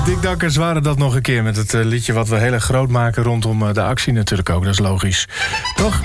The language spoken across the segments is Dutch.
Dick Dakkers waren dat nog een keer met het liedje wat we heel erg groot maken rondom de actie natuurlijk ook. Dat is logisch. Toch?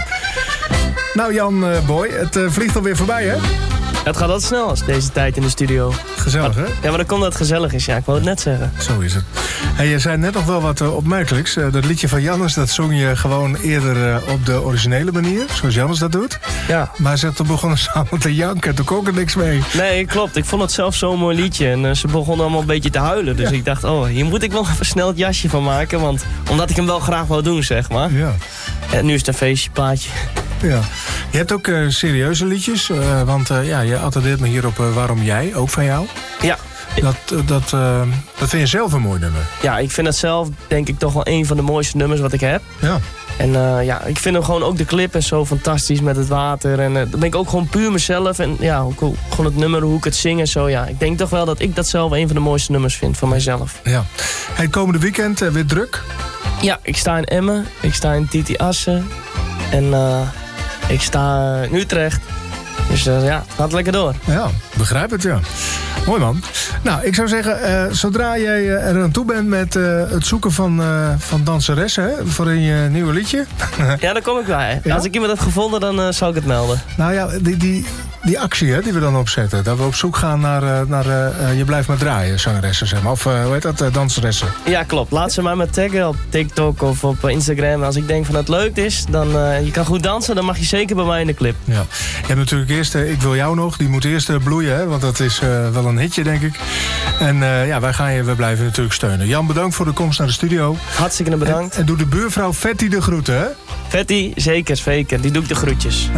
Nou Jan Boy, het vliegt alweer voorbij hè? Het gaat altijd snel als deze tijd in de studio. Gezellig hè? Ja, maar dan komt dat het gezellig is. Ja, ik wou het net zeggen. Zo is het. Hey, je zei net nog wel wat opmerkelijks. Dat liedje van Jannes, dat zong je gewoon eerder op de originele manier. Zoals Jannes dat doet. Ja. Maar ze toen begonnen samen te janken. Toen kon ik er niks mee. Nee, klopt. Ik vond het zelf zo'n mooi liedje. En ze begonnen allemaal een beetje te huilen. Dus ik dacht, hier moet ik wel even snel het jasje van maken. Want omdat ik hem wel graag wou doen, zeg maar. Ja. En nu is het een feestje, plaatje. Ja. Je hebt ook serieuze liedjes. Want je attendeert me hier op Waarom Jij, ook van jou. Ja. Dat vind je zelf een mooi nummer. Ja, ik vind het zelf denk ik toch wel een van de mooiste nummers wat ik heb. Ja. En ik vind hem gewoon ook de clip en zo fantastisch met het water. En dan ben ik ook gewoon puur mezelf. En ja, ook gewoon het nummer, hoe ik het zing en zo. Ja, ik denk toch wel dat ik dat zelf een van de mooiste nummers vind van mijzelf. Ja. Het komende weekend weer druk? Ja, ik sta in Emmen. Ik sta in Titi Assen. En ik sta in Utrecht. Dus het gaat lekker door. Ja, begrijp het, ja. Mooi man. Nou, ik zou zeggen, zodra jij er aan toe bent met het zoeken van danseressen hè, voor een nieuwe liedje. Ja, daar kom ik bij. Ja? Als ik iemand heb gevonden, dan zou ik het melden. Nou ja, die actie hè, die we dan opzetten. Dat we op zoek gaan naar Je Blijft Maar Draaien, zangeressen zeg maar. Of hoe heet dat, danseressen. Ja, klopt. Laat ze maar met taggen op TikTok of op Instagram. Als ik denk van het leuk is, dan je kan goed dansen, dan mag je zeker bij mij in de clip. Ja. Je hebt natuurlijk eerst Ik Wil Jou Nog. Die moet eerst bloeien, hè, want dat is wel een hitje, denk ik. En we blijven natuurlijk steunen. Jan, bedankt voor de komst naar de studio. Hartstikke bedankt. En doe de buurvrouw Vetty de groeten, hè? Vetty, zeker. Die doe ik de groetjes.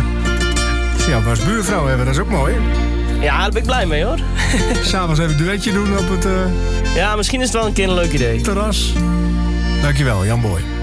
Ja, maar als buurvrouw hebben, dat is ook mooi. Ja, daar ben ik blij mee, hoor. S'avonds even een duetje doen op het Ja, misschien is het wel een keer een leuk idee. terras. Dankjewel, Jan Boy.